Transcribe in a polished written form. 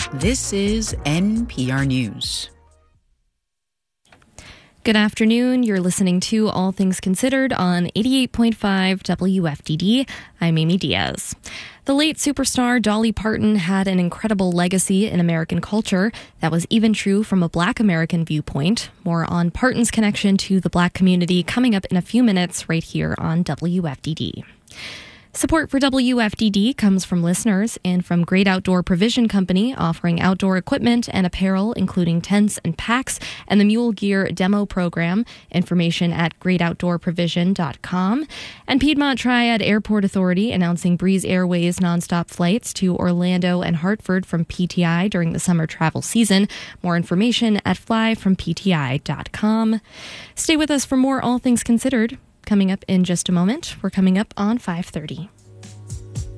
This is NPR News. Good afternoon. You're listening to All Things Considered on 88.5 WFDD. I'm Amy Diaz. The late superstar Dolly Parton had an incredible legacy in American culture that was even true from a Black American viewpoint. More on Parton's connection to the Black community coming up in a few minutes right here on WFDD. Support for WFDD comes from listeners and from Great Outdoor Provision Company, offering outdoor equipment and apparel, including tents and packs, and the Mule Gear demo program. Information at greatoutdoorprovision.com. And Piedmont Triad Airport Authority announcing Breeze Airways nonstop flights to Orlando and Hartford from PTI during the summer travel season. More information at flyfrompti.com. Stay with us for more All Things Considered. Coming up in just a moment. We're coming up on 5:30.